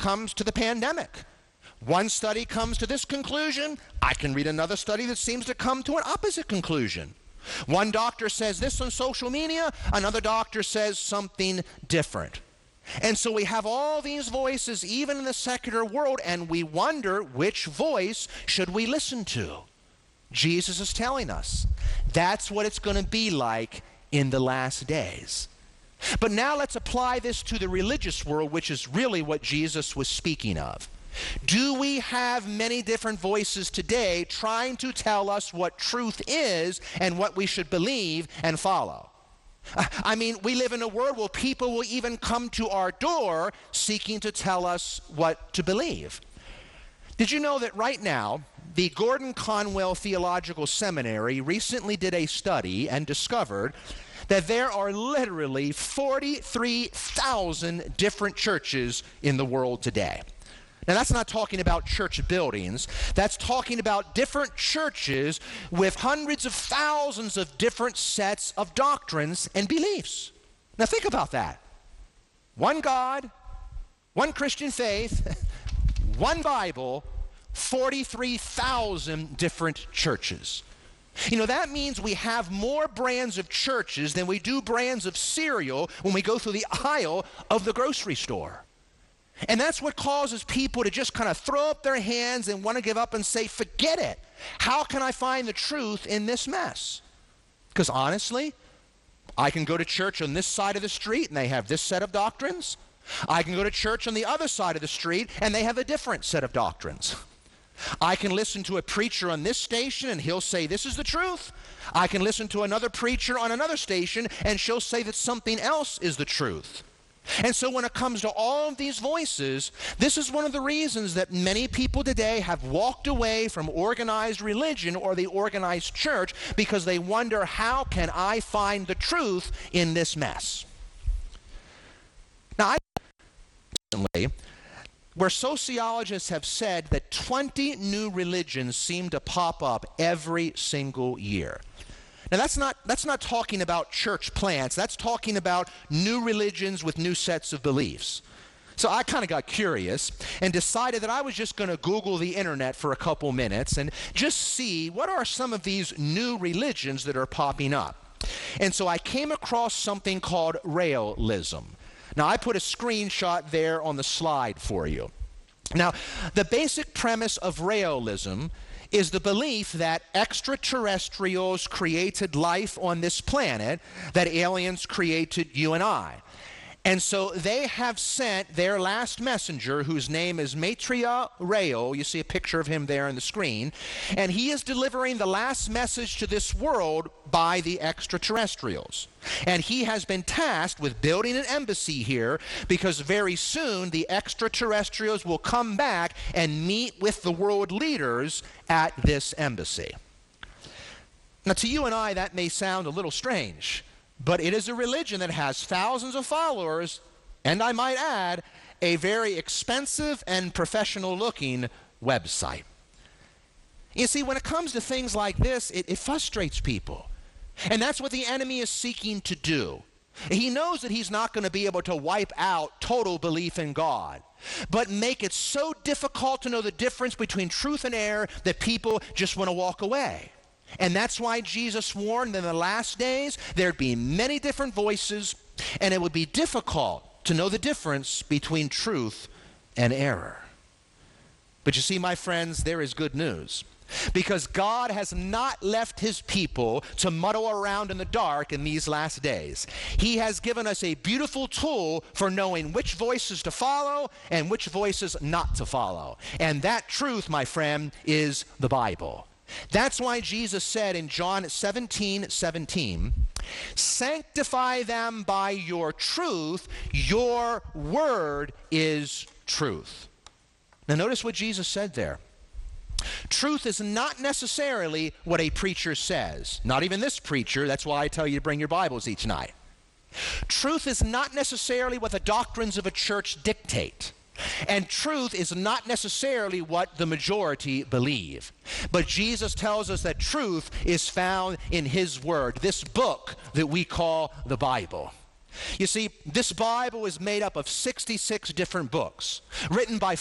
comes to the pandemic. One study comes to this conclusion. I can read another study that seems to come to an opposite conclusion. One doctor says this on social media, another doctor says something different. And so we have all these voices, even in the secular world, and we wonder which voice should we listen to. Jesus is telling us that's what it's going to be like in the last days. But now let's apply this to the religious world, which is really what Jesus was speaking of. Do we have many different voices today trying to tell us what truth is and what we should believe and follow? I mean, we live in a world where people will even come to our door seeking to tell us what to believe. Did you know that right now, the Gordon Conwell Theological Seminary recently did a study and discovered that there are literally 43,000 different churches in the world today. Now, that's not talking about church buildings. That's talking about different churches with hundreds of thousands of different sets of doctrines and beliefs. Now, think about that. One God, one Christian faith, one Bible, 43,000 different churches. You know, that means we have more brands of churches than we do brands of cereal when we go through the aisle of the grocery store. And that's what causes people to just kind of throw up their hands and want to give up and say, forget it. How can I find the truth in this mess? Because honestly, I can go to church on this side of the street and they have this set of doctrines. I can go to church on the other side of the street and they have a different set of doctrines. I can listen to a preacher on this station and he'll say this is the truth. I can listen to another preacher on another station and she'll say that something else is the truth. And so when it comes to all of these voices, this is one of the reasons that many people today have walked away from organized religion or the organized church, because they wonder, how can I find the truth in this mess? Now, I recently, where sociologists have said that 20 new religions seem to pop up every single year. Now, that's not talking about church plants. That's talking about new religions with new sets of beliefs. So I kind of got curious and decided that I was just going to Google the internet for a couple minutes and just see what are some of these new religions that are popping up. And so I came across something called Raelism. Now, I put a screenshot there on the slide for you. Now, the basic premise of Raelism is the belief that extraterrestrials created life on this planet, that aliens created you and I. And so they have sent their last messenger, whose name is Maitreya Rael. You see a picture of him there on the screen. And he is delivering the last message to this world by the extraterrestrials. And he has been tasked with building an embassy here, because very soon the extraterrestrials will come back and meet with the world leaders at this embassy. Now, to you and I, that may sound a little strange. But it is a religion that has thousands of followers, and I might add, a very expensive and professional-looking website. You see, when it comes to things like this, it frustrates people. And that's what the enemy is seeking to do. He knows that he's not going to be able to wipe out total belief in God, but make it so difficult to know the difference between truth and error that people just want to walk away. And that's why Jesus warned that in the last days there'd be many different voices, and it would be difficult to know the difference between truth and error. But you see, my friends, there is good news. Because God has not left his people to muddle around in the dark in these last days. He has given us a beautiful tool for knowing which voices to follow and which voices not to follow. And that truth, my friend, is the Bible. That's why Jesus said in John 17:17, sanctify them by your truth, your word is truth. Now notice what Jesus said there. Truth is not necessarily what a preacher says. Not even this preacher. That's why I tell you to bring your Bibles each night. Truth is not necessarily what the doctrines of a church dictate. And truth is not necessarily what the majority believe. But Jesus tells us that truth is found in his word, this book that we call the Bible. You see, this Bible is made up of 66 different books written by